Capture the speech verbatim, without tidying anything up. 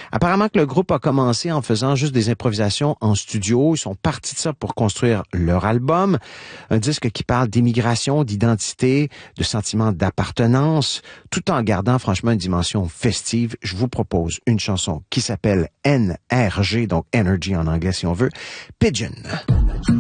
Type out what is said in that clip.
Apparemment que le groupe a commencé en faisant juste des improvisations en studio. Ils sont partis de ça pour construire leur album. Un disque qui parle d'immigration, d'identité, de sentiment d'appartenance, tout en gardant franchement une dimension festive. Je vous propose une chanson qui s'appelle N R G, donc Energy en anglais si on veut, Pigeon.